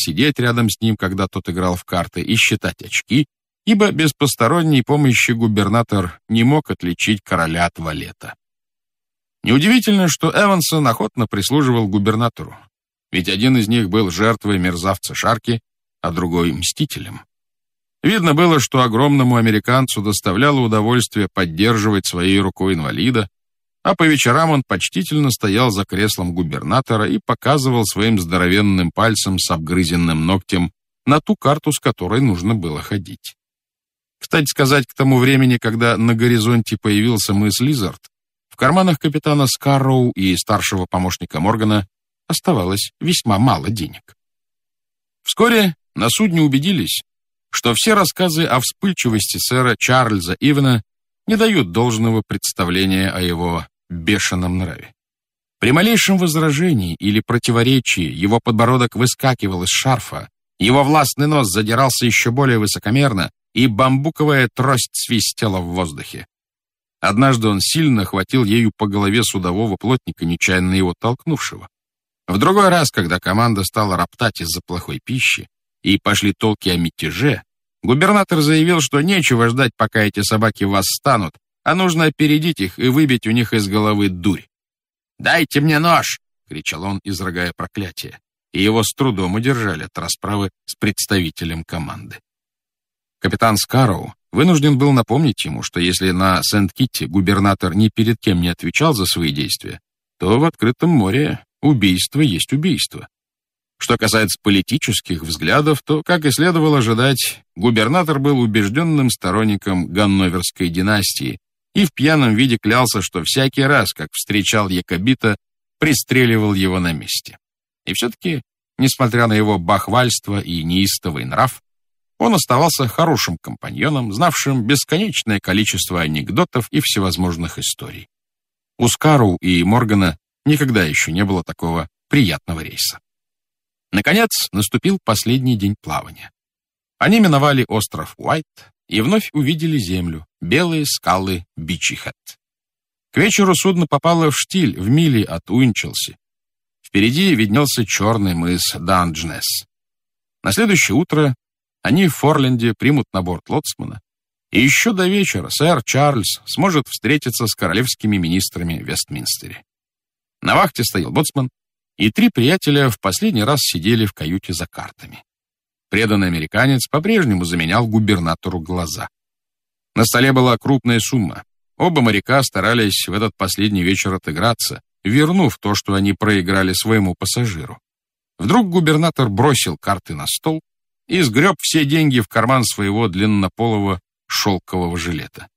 сидеть рядом с ним, когда тот играл в карты, и считать очки, ибо без посторонней помощи губернатор не мог отличить короля от валета. Неудивительно, что Эвансон охотно прислуживал губернатору, ведь один из них был жертвой мерзавца Шарки, а другой — мстителем. Видно было, что огромному американцу доставляло удовольствие поддерживать своей рукой инвалида, а по вечерам он почтительно стоял за креслом губернатора и показывал своим здоровенным пальцем с обгрызенным ногтем на ту карту, с которой нужно было ходить. Кстати сказать, к тому времени, когда на горизонте появился мыс Лизард, в карманах капитана Скарроу и старшего помощника Моргана оставалось весьма мало денег. Вскоре на судне убедились, что все рассказы о вспыльчивости сэра Чарльза Ивена не дают должного представления о его бешеном нраве. При малейшем возражении или противоречии его подбородок выскакивал из шарфа, его властный нос задирался еще более высокомерно, и бамбуковая трость свистела в воздухе. Однажды он сильно хватил ею по голове судового плотника, нечаянно его толкнувшего. В другой раз, когда команда стала роптать из-за плохой пищи, и пошли толки о мятеже, губернатор заявил, что нечего ждать, пока эти собаки восстанут, а нужно опередить их и выбить у них из головы дурь. «Дайте мне нож!» — кричал он, изрыгая проклятие, и его с трудом удержали от расправы с представителем команды. Капитан Скарроу вынужден был напомнить ему, что если на Сент-Китте губернатор ни перед кем не отвечал за свои действия, то в открытом море убийство есть убийство. Что касается политических взглядов, то, как и следовало ожидать, губернатор был убежденным сторонником Ганноверской династии и в пьяном виде клялся, что всякий раз, как встречал якобита, пристреливал его на месте. И все-таки, несмотря на его бахвальство и неистовый нрав, он оставался хорошим компаньоном, знавшим бесконечное количество анекдотов и всевозможных историй. У Скарроу и Моргана никогда еще не было такого приятного рейса. Наконец, наступил последний день плавания. Они миновали остров Уайт и вновь увидели землю, белые скалы Бичи-Хэт. К вечеру судно попало в штиль в миле от Уинчелси. Впереди виднелся черный мыс Данджнес. На следующее утро они в Форленде примут на борт лоцмана, и еще до вечера сэр Чарльз сможет встретиться с королевскими министрами в Вестминстере. На вахте стоял боцман, и три приятеля в последний раз сидели в каюте за картами. Преданный американец по-прежнему заменял губернатору глаза. На столе была крупная сумма. Оба моряка старались в этот последний вечер отыграться, вернув то, что они проиграли своему пассажиру. Вдруг губернатор бросил карты на стол и сгреб все деньги в карман своего длиннополого шелкового жилета.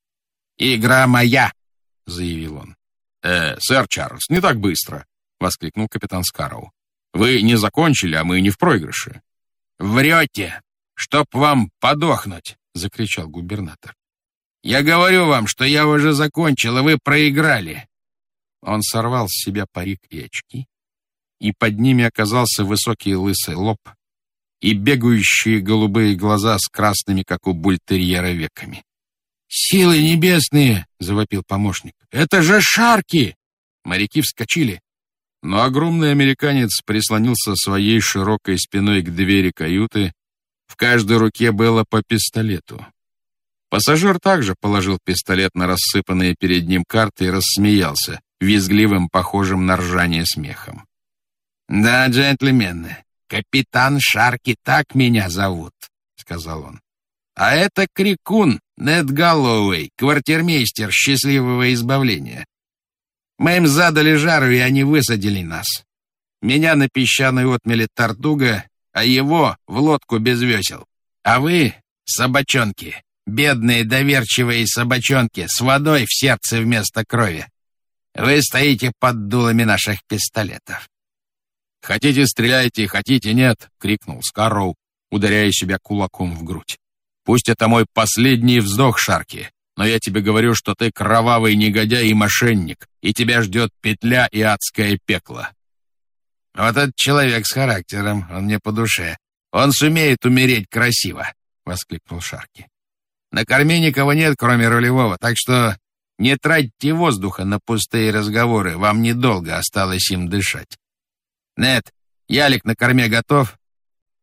«Игра моя!» — заявил он. Сэр Чарльз, не так быстро!» — воскликнул капитан Скарроу. «Вы не закончили, а мы не в проигрыше». «Врете! Чтоб вам подохнуть!» — закричал губернатор. «Я говорю вам, что я уже закончил, и вы проиграли!» Он сорвал с себя парик и очки, и под ними оказался высокий лысый лоб и бегающие голубые глаза с красными, как у бультерьера, веками. «Силы небесные!» — завопил помощник. «Это же Шарки!» Моряки вскочили, но огромный американец прислонился своей широкой спиной к двери каюты. В каждой руке было по пистолету. Пассажир также положил пистолет на рассыпанные перед ним карты и рассмеялся, визгливым, похожим на ржание смехом. «Да, джентльмены, капитан Шарки, так меня зовут», — сказал он. «А это крикун Нед Галлоуэй, квартирмейстер счастливого избавления. Мы им задали жару, и они высадили нас. Меня на песчаной отмели Тартуга, а его в лодку без весел. А вы, собачонки, бедные доверчивые собачонки, с водой в сердце вместо крови, вы стоите под дулами наших пистолетов». «Хотите, стреляйте, хотите, нет!» — крикнул Скарроу, ударяя себя кулаком в грудь. «Пусть это мой последний вздох, Шарки, но я тебе говорю, что ты кровавый негодяй и мошенник, и тебя ждет петля и адское пекло». «Вот этот человек с характером, он мне по душе. Он сумеет умереть красиво!» — воскликнул Шарки. «На корме никого нет, кроме рулевого, так что не тратьте воздуха на пустые разговоры, вам недолго осталось им дышать. Нед, ялик на корме готов?»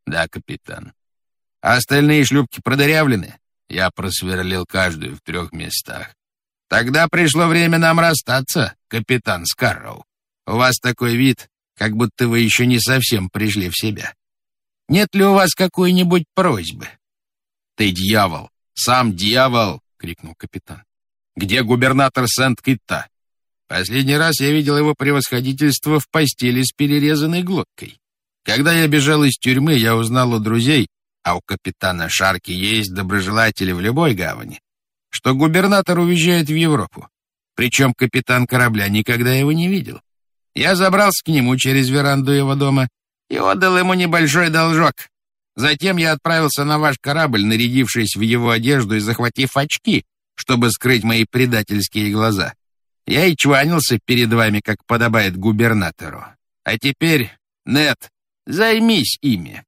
Да, капитан. А остальные шлюпки продырявлены? Я просверлил каждую в 3 местах. Тогда пришло время нам расстаться, капитан Скарроу. У вас такой вид, как будто вы еще не совсем пришли в себя. Нет ли у вас какой-нибудь просьбы? Ты дьявол, сам дьявол, крикнул капитан. Где губернатор Сент-Китта? Последний раз я видел его превосходительство в постели с перерезанной глоткой. Когда я бежал из тюрьмы, я узнал у друзей, а у капитана Шарки есть доброжелатели в любой гавани, что губернатор уезжает в Европу. Причем капитан корабля никогда его не видел. Я забрался к нему через веранду его дома и отдал ему небольшой должок. Затем я отправился на ваш корабль, нарядившись в его одежду и захватив очки, чтобы скрыть мои предательские глаза. Я и чванился перед вами, как подобает губернатору. А теперь, Нед, займись ими.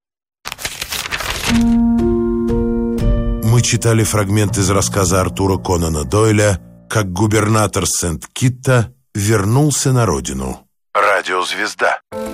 Мы читали фрагмент из рассказа Артура Конана Дойля «Как губернатор Сент-Китта вернулся на родину». Радиозвезда.